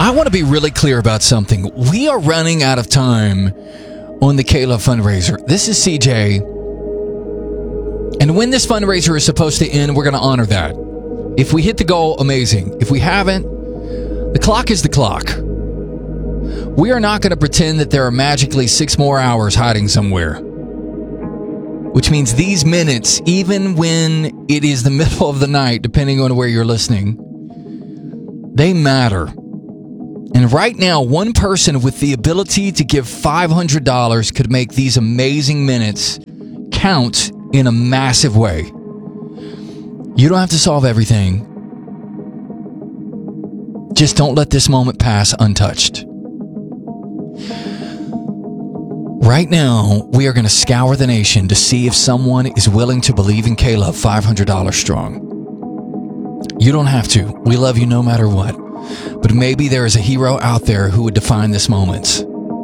I want to be really clear about something. We are running out of time on the K-Love fundraiser. This is CJ. And when this fundraiser is supposed to end, we're going to honor that. If we hit the goal, amazing. If we haven't, the clock is the clock. We are not going to pretend that there are magically 6 more hours hiding somewhere. Which means these minutes, even when it is the middle of the night, depending on where you're listening, they matter. And right now, one person with the ability to give $500 could make these amazing minutes count in a massive way. You don't have to solve everything. Just don't let this moment pass untouched. Right now, we are going to scour the nation to see if someone is willing to believe in K-Love $500 strong. You don't have to. We love you no matter what. But maybe there is a hero out there who would define this moment.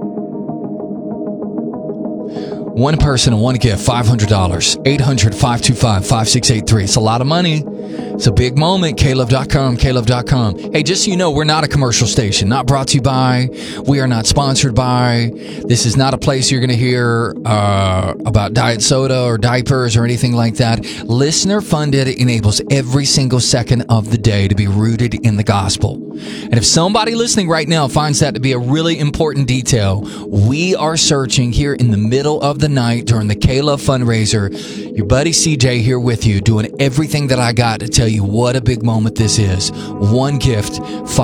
One person, one gift, $500. 800-525-5683. It's a lot of money. It's a big moment. KLove.com, KLove.com. Hey, just so you know, we're not a commercial station. Not brought to you by. We are not sponsored by. This is not a place you're going to hear about diet soda or diapers or anything like that. Listener funded enables every single second of the day to be rooted in the gospel. And if somebody listening right now finds that to be a really important detail, we are searching here in the middle of the night during the K-Love fundraiser. Your buddy CJ here with you, doing everything that I got to tell you what a big moment this is. One gift,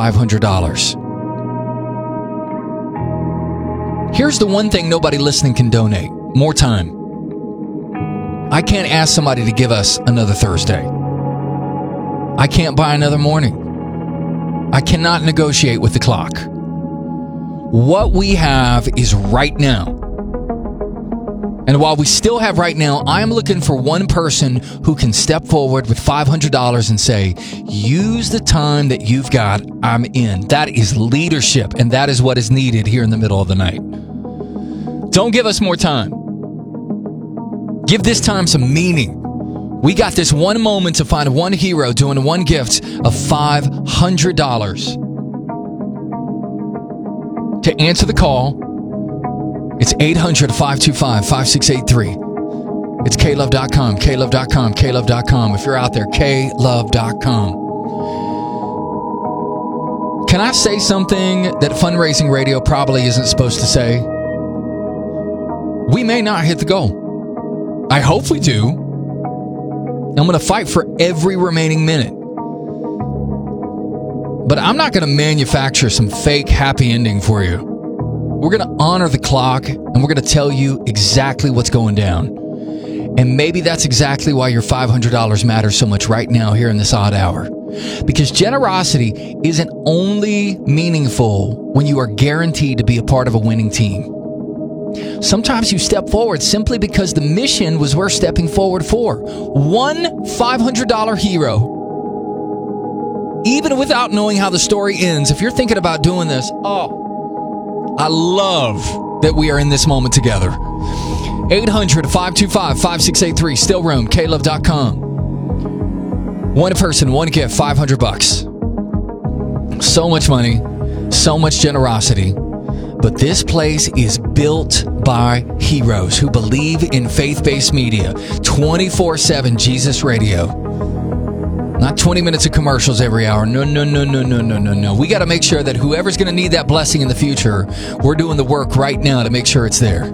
$500. Here's the one thing nobody listening can donate. More time. I can't ask somebody to give us another Thursday. I can't buy another morning. I cannot negotiate with the clock. What we have is right now. And while we still have right now, I am looking for one person who can step forward with $500 and say, use the time that you've got, I'm in. That is leadership, and that is what is needed here in the middle of the night. Don't give us more time. Give this time some meaning. We got this one moment to find one hero doing one gift of $500. To answer the call, it's 800-525-5683. It's KLove.com, KLove.com, KLove.com. If you're out there, KLove.com. Can I say something that fundraising radio probably isn't supposed to say? We may not hit the goal. I hope we do. I'm going to fight for every remaining minute. But I'm not going to manufacture some fake happy ending for you. We're going to honor the clock, and we're going to tell you exactly what's going down. And maybe that's exactly why your $500 matters so much right now here in this odd hour. Because generosity isn't only meaningful when you are guaranteed to be a part of a winning team. Sometimes you step forward simply because the mission was worth stepping forward for. One $500 hero. Even without knowing how the story ends, if you're thinking about doing this, I love that we are in this moment together. 800-525-5683. Still room, KLove.com. One person, one gift, $500. So much money, so much generosity. But this place is built by heroes who believe in faith-based media. 24/7 Jesus Radio. Not 20 minutes of commercials every hour. No. We got to make sure that whoever's going to need that blessing in the future, we're doing the work right now to make sure it's there.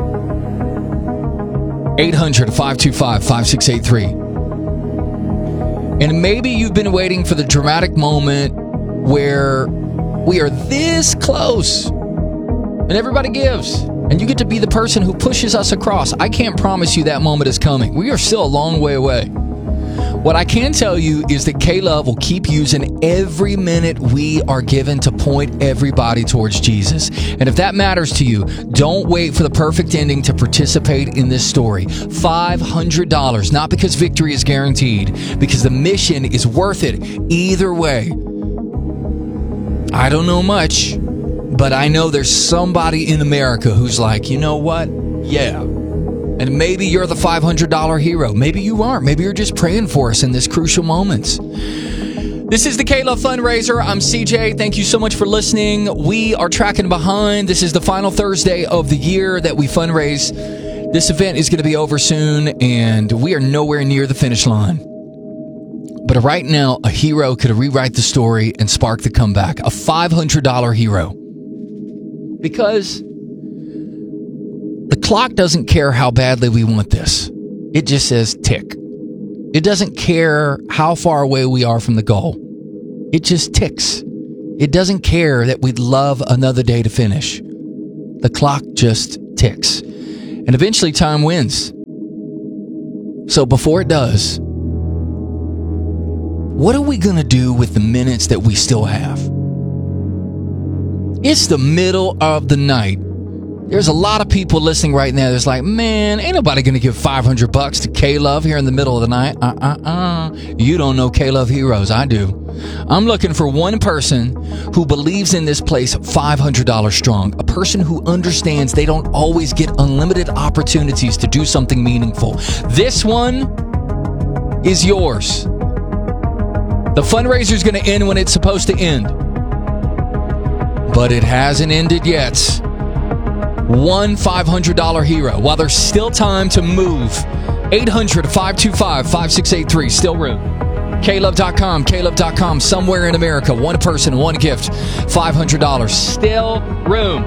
800-525-5683. And maybe you've been waiting for the dramatic moment where we are this close and everybody gives. And you get to be the person who pushes us across. I can't promise you that moment is coming. We are still a long way away. What I can tell you is that K-Love will keep using every minute we are given to point everybody towards Jesus. And if that matters to you, don't wait for the perfect ending to participate in this story. $500, not because victory is guaranteed, because the mission is worth it either way. I don't know much, but I know there's somebody in America who's like, you know what? Yeah. And maybe you're the $500 hero. Maybe you aren't. Maybe you're just praying for us in this crucial moment. This is the K-Love Fundraiser. I'm CJ. Thank you so much for listening. We are tracking behind. This is the final Thursday of the year that we fundraise. This event is going to be over soon, and we are nowhere near the finish line. But right now, a hero could rewrite the story and spark the comeback. A $500 hero. Because the clock doesn't care how badly we want this. It just says tick. It doesn't care how far away we are from the goal. It just ticks. It doesn't care that we'd love another day to finish. The clock just ticks. And eventually time wins. So before it does, what are we going to do with the minutes that we still have? It's the middle of the night. There's a lot of people listening right now that's like, man, ain't nobody going to give $500 to K-Love here in the middle of the night. You don't know K-Love heroes. I do. I'm looking for one person who believes in this place $500 strong. A person who understands they don't always get unlimited opportunities to do something meaningful. This one is yours. The fundraiser is going to end when it's supposed to end. But it hasn't ended yet. One $500 hero. While there's still time to move, 800-525-5683. Still room. KLove.com, somewhere in America. One person, one gift, $500. Still room.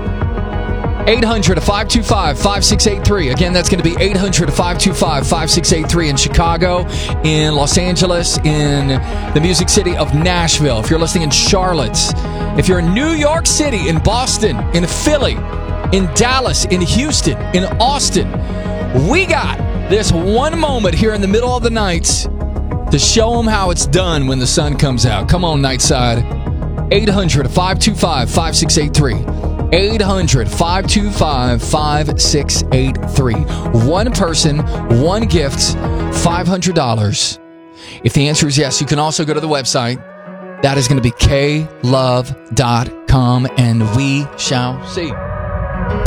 800-525-5683. Again, that's going to be 800-525-5683 in Chicago, in Los Angeles, in the music city of Nashville. If you're listening in Charlotte, if you're in New York City, in Boston, in Philly, in Dallas, in Houston, in Austin, we got this one moment here in the middle of the night to show them how it's done when the sun comes out. Come on, Nightside. 800-525-5683. 800-525-5683. One person, one gift, $500. If the answer is yes, you can also go to the website. That is going to be klove.com, and we shall see.